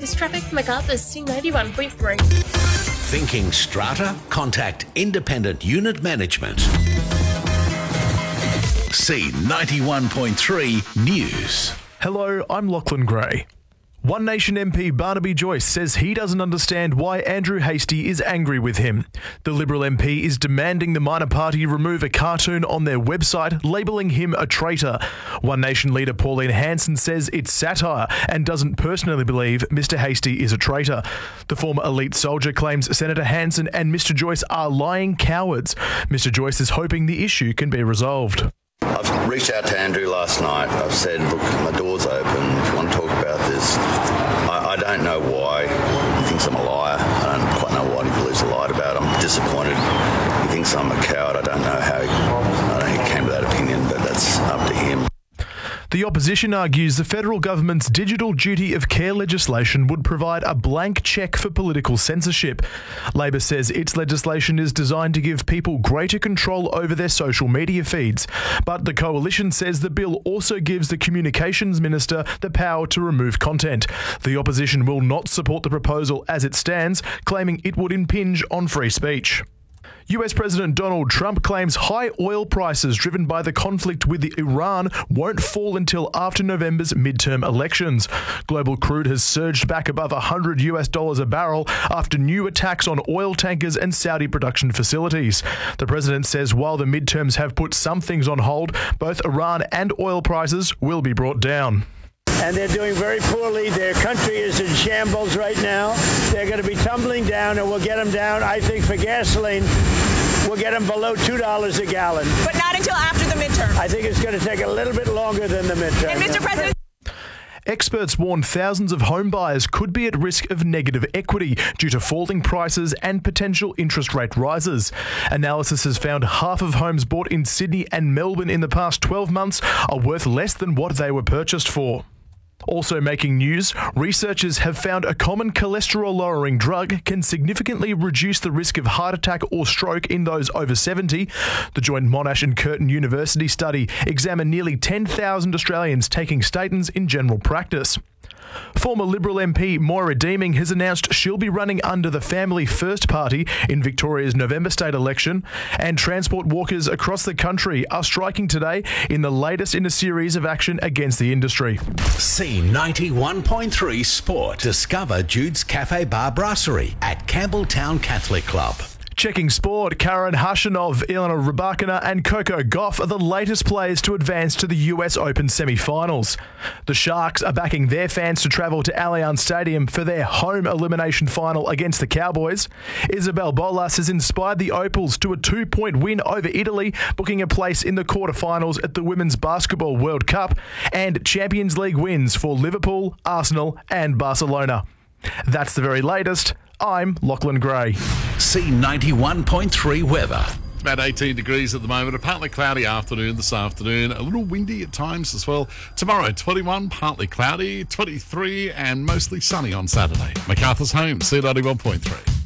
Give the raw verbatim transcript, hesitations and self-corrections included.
This traffic, MacArthur's C ninety-one point three. Thinking strata? Contact Independent Unit Management. C ninety-one point three News. Hello, I'm Lachlan Gray. One Nation M P Barnaby Joyce says he doesn't understand why Andrew Hastie is angry with him. The Liberal M P is demanding the minor party remove a cartoon on their website labelling him a traitor. One Nation leader Pauline Hanson says it's satire and doesn't personally believe Mister Hastie is a traitor. The former elite soldier claims Senator Hanson and Mister Joyce are lying cowards. Mister Joyce is hoping the issue can be resolved. I've reached out to Andrew last night. I've said, look, my door's open. If you want to talk about this, I, I don't know why he thinks I'm a liar. I don't quite know what he believes I lied about. I'm disappointed. He thinks I'm a coward. I don't know how he, I don't know how he came to that opinion, but that's up to him. The opposition argues the federal government's digital duty of care legislation would provide a blank cheque for political censorship. Labor says its legislation is designed to give people greater control over their social media feeds. But the coalition says the bill also gives the communications minister the power to remove content. The opposition will not support the proposal as it stands, claiming it would impinge on free speech. U S President Donald Trump claims high oil prices driven by the conflict with Iran won't fall until after November's midterm elections. Global crude has surged back above one hundred US dollars a barrel after new attacks on oil tankers and Saudi production facilities. The president says while the midterms have put some things on hold, both Iran and oil prices will be brought down. And they're doing very poorly. Their country is in shambles right now. They're going to be tumbling down, and we'll get them down, I think, for gasoline. We'll get them below two dollars a gallon. But not until after the midterm. I think it's going to take a little bit longer than the midterm. And Mister President... Experts warn thousands of home buyers could be at risk of negative equity due to falling prices and potential interest rate rises. Analysis has found half of homes bought in Sydney and Melbourne in the past twelve months are worth less than what they were purchased for. Also making news, researchers have found a common cholesterol-lowering drug can significantly reduce the risk of heart attack or stroke in those over seventy. The joint Monash and Curtin University study examined nearly ten thousand Australians taking statins in general practice. Former Liberal M P Moira Deeming has announced she'll be running under the Family First Party in Victoria's November state election, and transport workers across the country are striking today in the latest in a series of action against the industry. C ninety-one point three Sport. Discover Jude's Cafe Bar Brasserie at Campbelltown Catholic Club. Checking sport, Karen Khachanov, Ilona Rybakina and Coco Gauff are the latest players to advance to the U S Open semi-finals. The Sharks are backing their fans to travel to Allianz Stadium for their home elimination final against the Cowboys. Isabel Bolas has inspired the Opals to a two-point win over Italy, booking a place in the quarterfinals at the Women's Basketball World Cup, and Champions League wins for Liverpool, Arsenal and Barcelona. That's the very latest. I'm Lachlan Gray. C ninety-one point three weather. It's about eighteen degrees at the moment. A partly cloudy afternoon this afternoon. A little windy at times as well. Tomorrow, twenty-one, partly cloudy, twenty-three and mostly sunny on Saturday. MacArthur's home, C ninety-one point three.